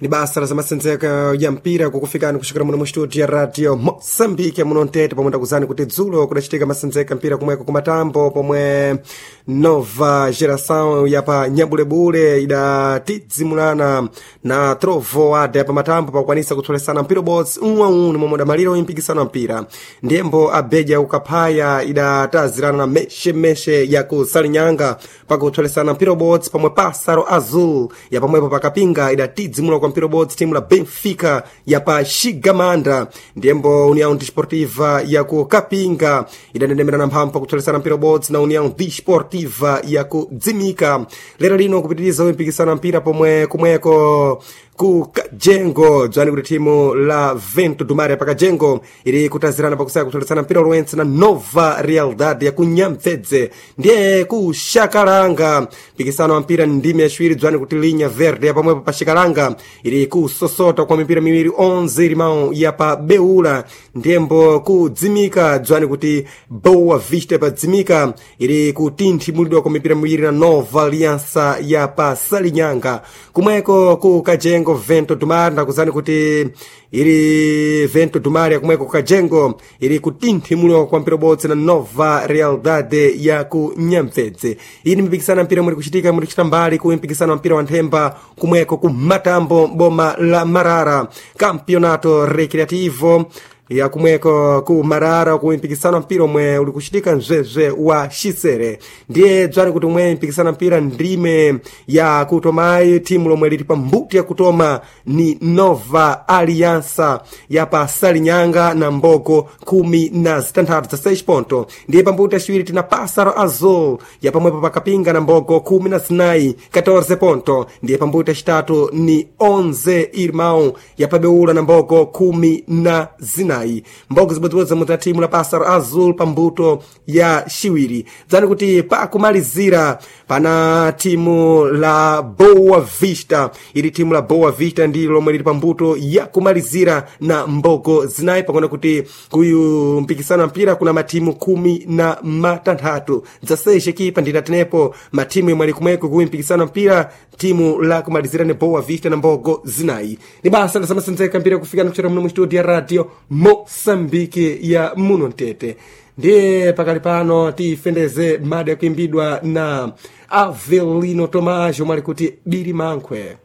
ni basa la zamasenzeka ya mpira kukufikani kushikira muno mu studio ya radio Mozambique muno ntete pomwe ndakuzani kuti dzulo kudachitika masenzeka mpira kumweko kumatambo pomwe nova geração yapa nyabulebule idatizimulana na trovo ade pa matambo pakwanisa kutsolesana mpira bots umwe momwe damaliro impikisano mpira ndembo abeja ukaphaya idatazirana na meshe ya kusalinyanga pakutsolesana mpira bots pomwe pasaro azul ya pamwepo pakapinga idatizimula kwa mpira bots timu la Benfica ya pa Shigamanda ndembo União Desportiva ya kukapinga idanendemera na mphamvu pakutsolesana mpira bots na União Desportiva ya kudzimika lero lino kupitiliza impikisano mpira pomwe kumweko ku Kajengo dzwani kuti timu la Vento do Mar pakajengo iri kutazirana pakusaya kutsolesana mpira ulwense na Nova Realidade ya kunyamvedze ndiye ku Shakalanga mpikisano wa mpira ndimi yaciwiri dzwani kuti Linha Verde pamwepo pa Shakalanga iri kusosota kwa mipira miwiri 11 irimao ya pa Beula ndembo kudzimika dzwani kuti Boa Vista pa dzimika iri kutinthimulidwa kwa mipira miwiri na Nova Aliança ya pa Salinyanga kumweko ku Kajengo Vento do Mar ndakuzani kuti iri Vento do Mar kumweko Kajengo iri kutinthimulidwa kwa mpira bots na Nova Realidade ya kunyamvedze ini mpikisana mpira muri kuchitika muri chitambali ku mpikisana mpira wa nthemba kumweko ku Matambo boma la Marara Campeonato Recreativo ya kumweko ku Marara ku mpikisano mpira omwe uli kuchitika mzwezwe wa Xisere ndiye dzwani kuti omwe mpikisano mpira ndime ya kutomayi timu lomwe lili pa mbuti ya kutoma ni Nova Aliança ya pa Salinyanga na Mbogo 16 ponto ndiye pa mbuti yaciwiri tina Pasaro Azul ya pamwepo pakapinga na Mbogo 14 ponto ndiye pa mbuti yacitatu ni 11 irmão ya pa Beula na Mbogo 10 Mbogo zibodziwodza muta timu la Pasaro Azul pambuto ya ciwiri dzani kuti pakumalizira pana timu la Boa Vista ili timu la Boa Vista ndilo lomwe lili pambuto ya kumalizira na Mbogo zinayi pakona kuti kuyu mpikisano mpira kuna matimu 16 zaseshe kipa nditatenepo matimu yomwe ali kumweko ku mpikisano mpira timu la kumalizira ni Boa Vista na Mbogo zinayi ni basa la zamasenzeka mpira kufikana kuchera muno mu studio ya radio Mozambique ya muno ntete ndiye pakali pano tifendeze mada ya kuimbidwa na Avelino Tomajo mwali kuti Biri Mankwe.